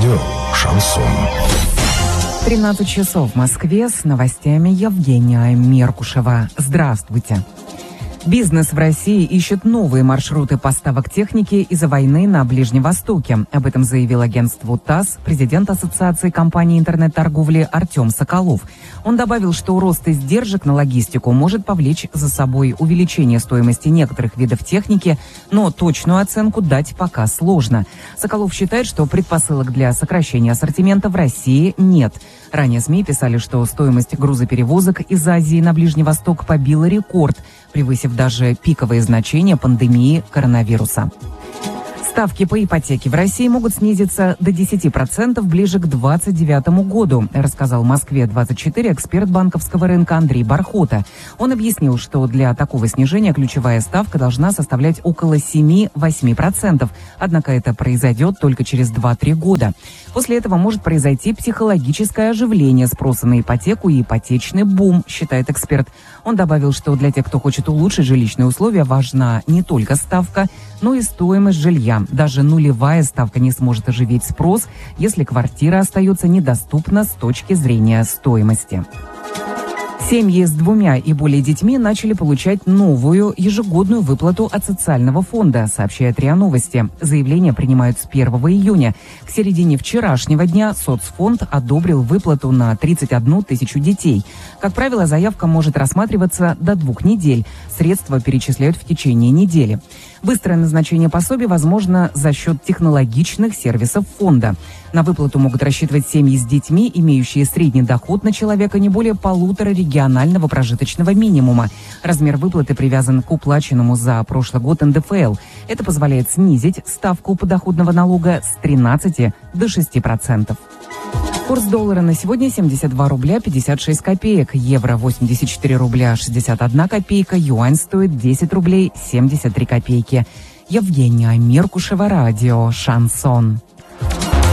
Радио «Шансон». 13 часов в Москве, с новостями Евгения Меркушева. Здравствуйте. Бизнес в России ищет новые маршруты поставок техники из-за войны на Ближнем Востоке. Об этом заявил агентству ТАСС президент Ассоциации компаний интернет-торговли Артем Соколов. Он добавил, что рост издержек на логистику может повлечь за собой увеличение стоимости некоторых видов техники, но точную оценку дать пока сложно. Соколов считает, что предпосылок для сокращения ассортимента в России нет. Ранее СМИ писали, что стоимость грузоперевозок из Азии на Ближний Восток побила рекорд, превысив даже пиковые значения пандемии коронавируса. Ставки по ипотеке в России могут снизиться до 10% ближе к 2029 году, рассказал Москве-24 эксперт банковского рынка Андрей Бархота. Он объяснил, что для такого снижения ключевая ставка должна составлять около 7-8%, однако это произойдет только через 2-3 года. После этого может произойти психологическое оживление спроса на ипотеку и ипотечный бум, считает эксперт. Он добавил, что для тех, кто хочет улучшить жилищные условия, важна не только ставка, но и стоимость жилья. Даже нулевая ставка не сможет оживить спрос, если квартира остается недоступна с точки зрения стоимости. Семьи с 2 и более детьми начали получать новую ежегодную выплату от социального фонда, сообщает РИА Новости. Заявления принимают с 1 июня. К середине вчерашнего дня соцфонд одобрил выплату на 31 тысячу детей. Как правило, заявка может рассматриваться до 2 недель. Средства перечисляют в течение недели. Быстрое назначение пособий возможно за счет технологичных сервисов фонда. На выплату могут рассчитывать семьи с детьми, имеющие средний доход на человека не более 1,5 регионального прожиточного минимума. Размер выплаты привязан к уплаченному за прошлый год НДФЛ. Это позволяет снизить ставку подоходного налога с 13 до 6%. Курс доллара на сегодня 72 рубля 56 копеек, евро 84 рубля 61 копейка, юань стоит 10 рублей 73 копейки. Евгения Меркушева, радио «Шансон».